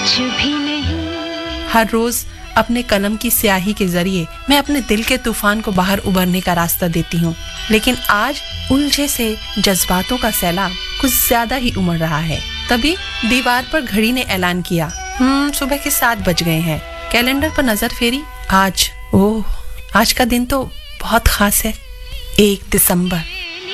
कुछ भी नहीं। हर रोज अपने कलम की स्याही के जरिए मैं अपने दिल के तूफान को बाहर उभरने का रास्ता देती हूँ, लेकिन आज उलझे से जज्बातों का सैलाब कुछ ज्यादा ही उमड़ रहा है। तभी दीवार पर घड़ी ने ऐलान किया, सुबह के 7 बज गए हैं। कैलेंडर पर नजर फेरी, आज का दिन तो बहुत खास है, 1 दिसंबर।